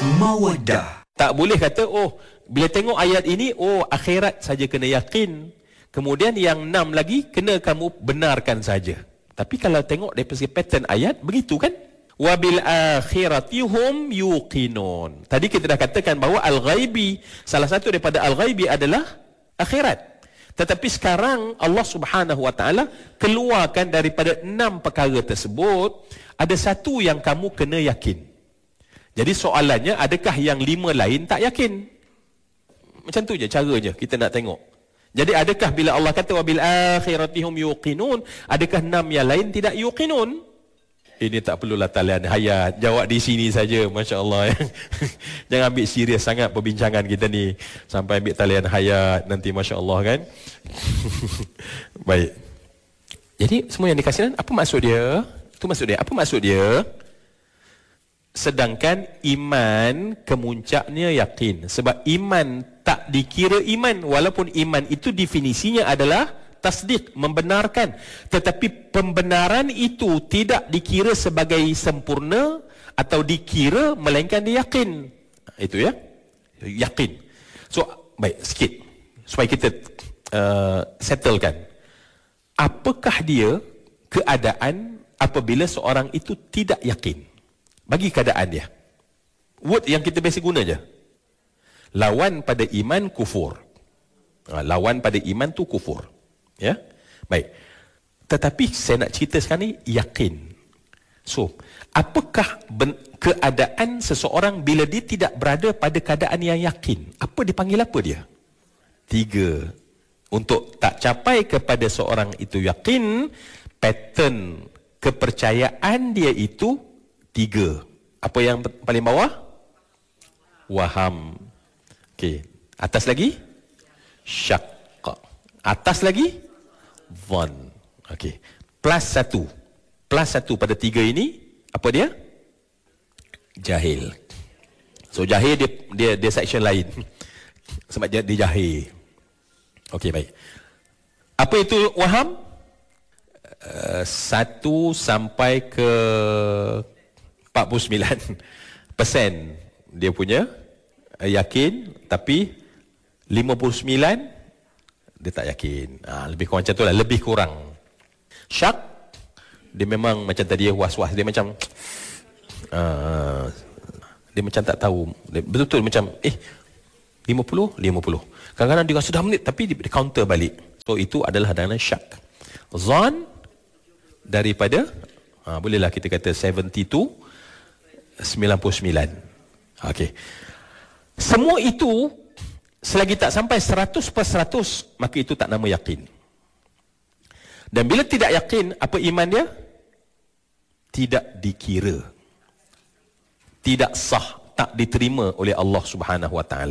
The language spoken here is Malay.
Mawaddah. Tak boleh kata, oh, bila tengok ayat ini, oh, akhirat saja kena yakin. Kemudian yang 6 lagi, kena kamu benarkan saja. Tapi kalau tengok dari segi pattern ayat, begitu kan? Wabil akhirati hum yuqinun. Tadi kita dah katakan bahawa al-ghaibi, salah satu daripada al-ghaibi adalah akhirat. Tetapi sekarang Allah Subhanahu Wa Taala keluarkan daripada 6 perkara tersebut, ada satu yang kamu kena yakin. Jadi soalannya, adakah yang 5 lain tak yakin? Macam tu je caranya kita nak tengok. Jadi adakah bila Allah kata wabil akhiratihum yuqinun, adakah 6 yang lain tidak yuqinun? Ini tak perlulah talian hayat, jawab di sini saja, masya-Allah. Jangan ambil serius sangat perbincangan kita ni sampai ambil talian hayat nanti, masya-Allah kan. Baik. Jadi semua yang dikasihkan, apa maksud dia? Itu maksud dia. Apa maksud dia? Sedangkan iman kemuncaknya yakin. Sebab iman tak dikira iman, walaupun iman itu definisinya adalah tasdik, membenarkan. Tetapi pembenaran itu tidak dikira sebagai sempurna atau dikira, melainkan dia yakin. Itu ya, yakin. So, baik, sikit supaya kita settlekan. Apakah dia keadaan apabila seorang itu tidak yakin? Bagi keadaan dia. Word yang kita biasa guna je. Lawan pada iman, kufur. Lawan pada iman tu kufur. Ya? Baik. Tetapi saya nak cerita sekarang ni, yakin. So, apakah keadaan seseorang bila dia tidak berada pada keadaan yang yakin? Apa dipanggil apa dia? 3. Untuk tak capai kepada seorang itu yakin, pattern kepercayaan dia itu 3. Apa yang paling bawah? Waham. Okey. Atas lagi? Syak. Atas lagi? Dhan. Okey. Plus 1. Plus 1 pada 3 ini, apa dia? Jahil. So jahil dia section lain. Sebab dia jahil. Okey, baik. Apa itu waham? 1 sampai ke 49% dia punya yakin, tapi 59 dia tak yakin. Lebih kurang macam tu lah, lebih kurang. Syak, dia memang macam tadi was-was, dia macam dia macam tak tahu, dia betul-betul macam 50. Kadang-kadang dia rasa dah menit, tapi dia counter balik. So itu adalah dengan syak. Zan daripada bolehlah kita kata 70 to 99. Okey. Semua itu selagi tak sampai 100%, maka itu tak nama yakin. Dan bila tidak yakin, apa iman dia? Tidak dikira. Tidak sah, tak diterima oleh Allah Subhanahu Wa Taala.